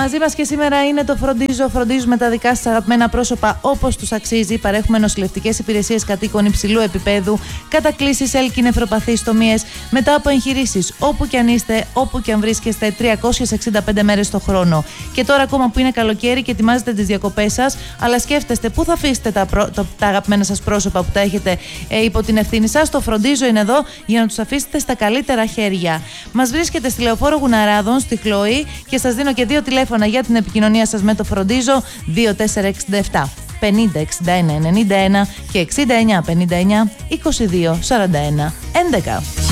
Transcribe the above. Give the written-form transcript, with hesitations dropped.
Μαζί μας και σήμερα είναι το Φροντίζω. Φροντίζουμε τα δικά σας αγαπημένα πρόσωπα όπως τους αξίζει. Παρέχουμε νοσηλευτικές υπηρεσίες κατοίκων υψηλού επίπεδου, κατακλήσεις, έλκη, νεφροπαθείς, τομίες, μετά από εγχειρήσεις, όπου και αν είστε, όπου και αν βρίσκεστε, 365 μέρες το χρόνο. Και τώρα, ακόμα που είναι καλοκαίρι και ετοιμάζετε τις διακοπές σας, αλλά σκέφτεστε πού θα αφήσετε τα αγαπημένα σας πρόσωπα που τα έχετε υπό την ευθύνη σας, το Φροντίζω είναι εδώ για να τους αφήσετε στα καλύτερα χέρια. Μας βρίσκεται στη Λεωφόρο Γουναράδων, στη Χλωή, και σας δίνω και δύο τηλέφωνα για την επικοινωνία σας με το Φροντίζω: 2467 50 61 91 και 69 59 22 41 11.